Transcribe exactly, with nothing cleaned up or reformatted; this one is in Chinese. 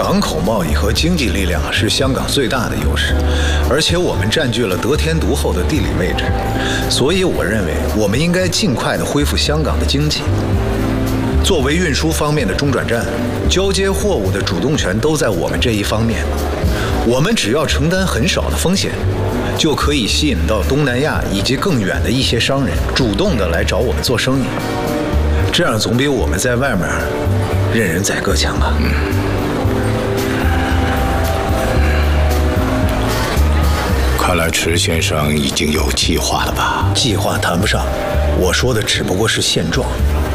港口贸易和经济力量是香港最大的优势，而且我们占据了得天独厚的地理位置，所以我认为我们应该尽快地恢复香港的经济。作为运输方面的中转站，交接货物的主动权都在我们这一方面。我们只要承担很少的风险，就可以吸引到东南亚以及更远的一些商人主动地来找我们做生意，这样总比我们在外面任人宰割强吧。嗯。 看来池先生已经有计划了吧？ 计划谈不上，我说的只不过是现状。